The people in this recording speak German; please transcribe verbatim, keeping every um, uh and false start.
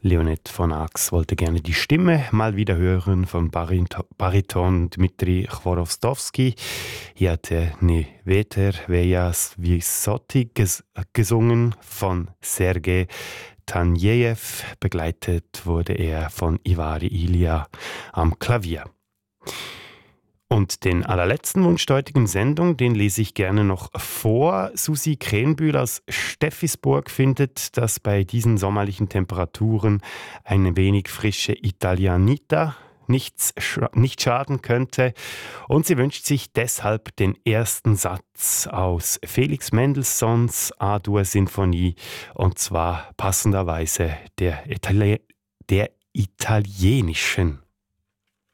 Leonette von Ax wollte gerne die Stimme mal wieder hören von Barito- Bariton Dmitri Chworowstowski. Hier hat er Ne Veter Vejas Vysoty ges gesungen von Sergei Tanejew. Begleitet wurde er von Ivari Ilya am Klavier. Und den allerletzten Wunsch der heutigen Sendung, den lese ich gerne noch vor. Susi Krenbühl aus Steffisburg findet, dass bei diesen sommerlichen Temperaturen eine wenig frische Italianita nichts, scha- nicht schaden könnte. Und sie wünscht sich deshalb den ersten Satz aus Felix Mendelssohns A-Dur-Sinfonie, und zwar passenderweise der, Itali der italienischen.